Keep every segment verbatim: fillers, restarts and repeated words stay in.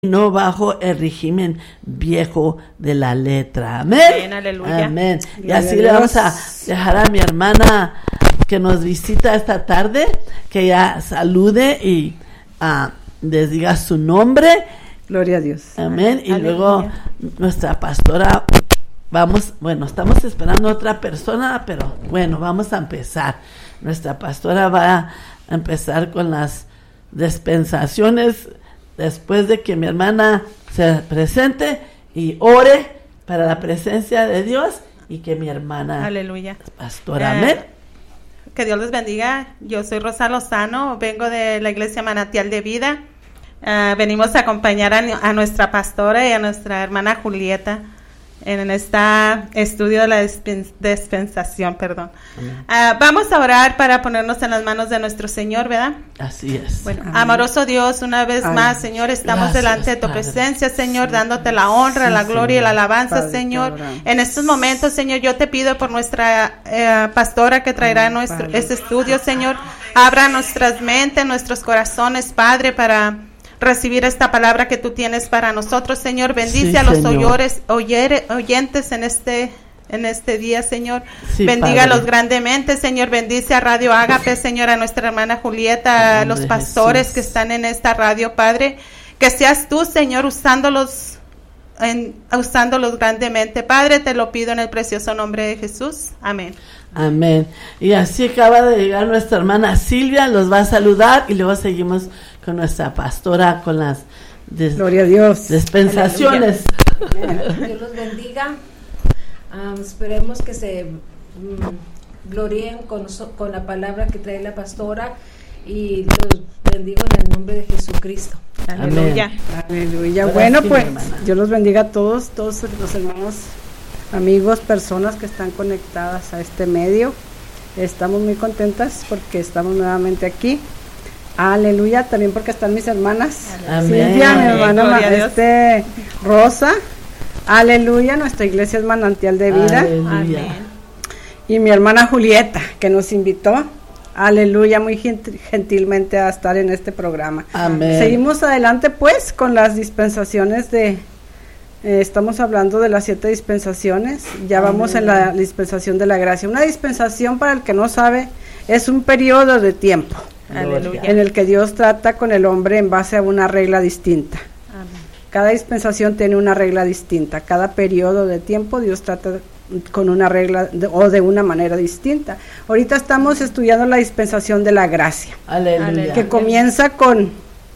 no bajo el régimen viejo de la letra. Amén. Amén, aleluya. Amén. Y Gloria así a le vamos a dejar a mi hermana que nos visita esta tarde, que ella salude y uh, les diga su nombre. Gloria a Dios. Amén. Y Aleluya. luego nuestra pastora, vamos, bueno, estamos esperando a otra persona, pero bueno, vamos a empezar. Nuestra pastora va a empezar con las dispensaciones después de que mi hermana se presente y ore para la presencia de Dios y que mi hermana Aleluya. pastora, Eh, amén. Que Dios les bendiga. Yo soy Rosa Lozano, vengo de la Iglesia Manantial de Vida. Uh, venimos a acompañar a, a nuestra pastora y a nuestra hermana Julieta en este estudio de la dispen- dispensación, perdón. Uh, vamos a orar para ponernos en las manos de nuestro Señor, ¿verdad? Así es. Bueno, Amén. amoroso Dios, una vez Amén. más, Señor, estamos Gracias, delante de tu Padre. presencia, Señor, Sí. dándote la honra, Sí, la gloria y la Señor. alabanza, Padre, te Señor. adoramos. En estos momentos, Señor, yo te pido por nuestra eh, pastora que traerá Amén, nuestro Padre. este estudio, Señor. Abra nuestras mentes, nuestros corazones, Padre, para recibir esta palabra que tú tienes para nosotros, Señor. Bendice Sí, a los Señor. oyores, oyere- oyentes en este en este día, Señor. Sí, Bendígalos Padre. grandemente, Señor. Bendice a Radio Ágape, Señor, a nuestra hermana Julieta, a En los nombre de pastores Jesús. que están en esta radio, Padre. Que seas tú, Señor, usándolos, en, usándolos grandemente. Padre, te lo pido en el precioso nombre de Jesús. Amén. Amén. Y así acaba de llegar nuestra hermana Silvia, los va a saludar y luego seguimos con nuestra pastora con las des- Gloria a Dios. dispensaciones. Dios los bendiga. Um, esperemos que se mm, glorien con, so- con la palabra que trae la pastora y los bendigo en el nombre de Jesucristo. Aleluya. Aleluya. Ahora Bueno, sí, pues mi hermana. Dios los bendiga a todos, todos los hermanos, amigos, personas que están conectadas a este medio. Estamos muy contentas porque estamos nuevamente aquí. Aleluya, también porque están mis hermanas. Amén. Silvia, mi hermana Gloria a ma- Dios. este, Rosa. Aleluya, nuestra iglesia es manantial de vida. Aleluya. Amén. Y mi hermana Julieta, que nos invitó, aleluya, muy gent- gentilmente a estar en este programa. Amén. Seguimos adelante pues con las dispensaciones de, eh, estamos hablando de las siete dispensaciones, ya Amén. vamos en la dispensación de la gracia. Una dispensación, para el que no sabe, es un periodo de tiempo Aleluya. en el que Dios trata con el hombre en base a una regla distinta. Amén. Cada dispensación tiene una regla distinta, cada periodo de tiempo Dios trata con una regla de- o de una manera distinta. Ahorita estamos estudiando la dispensación de la gracia, Aleluya. Aleluya. que comienza con,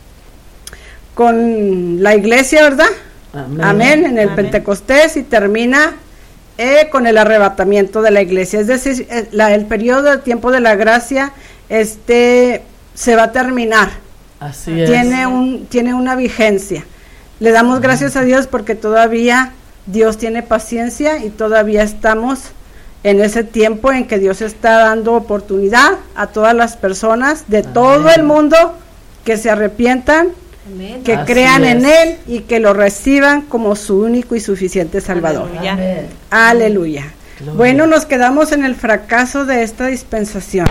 con la iglesia, ¿verdad? Amén. Amén, en el Amén. Pentecostés, y termina eh, con el arrebatamiento de la iglesia. Es decir, eh, la- el periodo de tiempo de la gracia este, se va a terminar. Así es. Tiene un tiene una vigencia. Le damos gracias a Dios porque todavía Dios tiene paciencia y todavía estamos en ese tiempo en que Dios está dando oportunidad a todas las personas de Amén. todo el mundo que se arrepientan, Amén. que Así crean en es. Él y que lo reciban como su único y suficiente Salvador. Aleluya. Amén. Aleluya. Gloria. Bueno, nos quedamos en el fracaso de esta dispensación.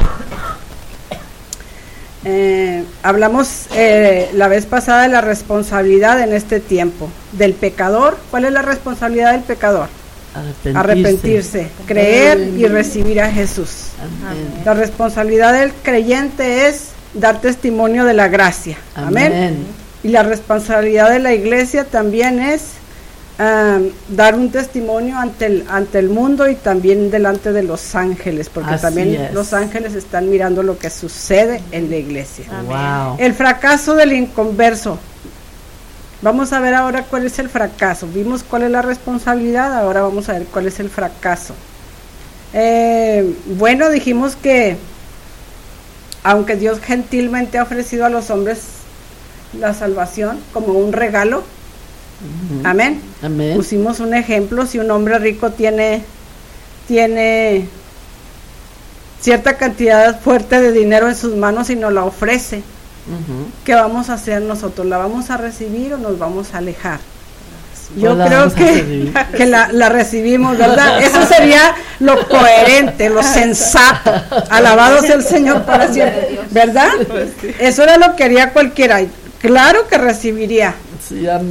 Eh, hablamos eh, la vez pasada de la responsabilidad en este tiempo del pecador. ¿Cuál es la responsabilidad del pecador? Arrepentirse. Arrepentirse, creer y recibir a Jesús. Amén. La responsabilidad del creyente es dar testimonio de la gracia. Amén. Amén. Y la responsabilidad de la iglesia también es ah, dar un testimonio ante el ante el mundo y también delante de los ángeles, porque Así también es. los ángeles están mirando lo que sucede en la iglesia. Wow. El fracaso del inconverso. Vamos a ver ahora cuál es el fracaso. Vimos cuál es la responsabilidad, ahora vamos a ver cuál es el fracaso. Eh, bueno, dijimos que aunque Dios gentilmente ha ofrecido a los hombres la salvación como un regalo, Ujú. amén. Amén. Pusimos un ejemplo: si un hombre rico tiene tiene cierta cantidad fuerte de dinero en sus manos y nos la ofrece, Ujú. ¿qué vamos a hacer nosotros? ¿La vamos a recibir o nos vamos a alejar? Yo Pues la creo vamos a que, recibir. que la, la recibimos, ¿verdad? Eso sería lo coherente, lo sensato. Alabado sea el Señor para siempre, ¿verdad? Eso era lo que haría cualquiera. Claro que recibiría. Sí, amén.